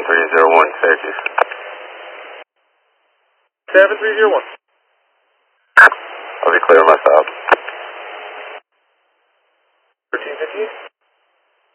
7301, Syracuse. 7301. I'll be clear on my side. 1315.